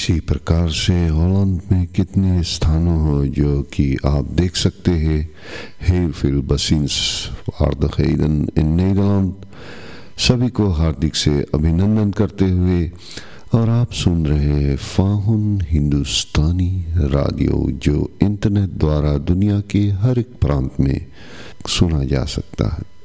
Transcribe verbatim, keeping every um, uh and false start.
इसी प्रकार से हॉलैंड में कितने स्थानों हो जो कि आप देख सकते हैं। heel veel bezienswaardigheden in Nederland। सभी को हार्दिक से अभिनंदन करते हुए, और आप सुन रहे हैं फाहुन हिंदुस्तानी रेडियो, जो इंटरनेट द्वारा दुनिया के हर एक प्रांत में सुना जा सकता है।